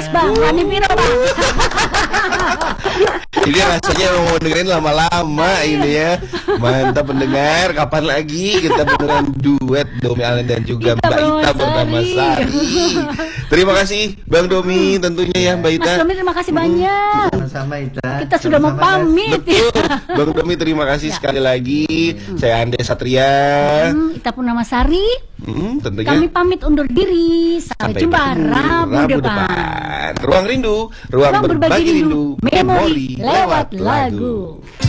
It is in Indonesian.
Bang, Rani Piro Bang. Ini rasanya mau dengerin lama-lama ini ya. Mantap pendengar, kapan lagi kita beneran duet Domi Allen dan juga Mbak Ita bernama Sari. Terima kasih Bang Domi tentunya ya Mbak Ita. Mas Domi terima kasih banyak. Sama-sama Ita. Kita sudah mau pamit. Betul. Bang Domi terima kasih sekali lagi. Saya Ande Satria. Ita Purnamasari. Tentunya. Kami pamit undur diri. Sampai jumpa Rabu depan. Ruang Rindu, ruang berbagi rindu, memori lewat lagu.